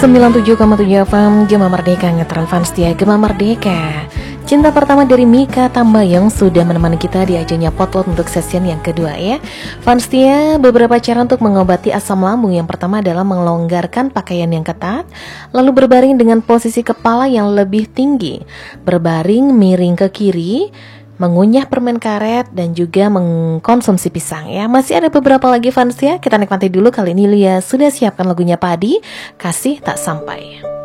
97,7 FM Gema Merdeka, ngetren fans setia Gema Merdeka. Cinta pertama dari Mika Tambayong sudah menemani kita di ajangnya Potlot untuk session yang kedua ya. Fans setia, beberapa cara untuk mengobati asam lambung. Yang pertama adalah melonggarkan pakaian yang ketat, lalu berbaring dengan posisi kepala yang lebih tinggi, berbaring miring ke kiri, mengunyah permen karet, dan juga mengkonsumsi pisang ya. Masih ada beberapa lagi fans ya, kita nikmati dulu. Kali ini Lia sudah siapkan lagunya Padi, Kasih Tak Sampai.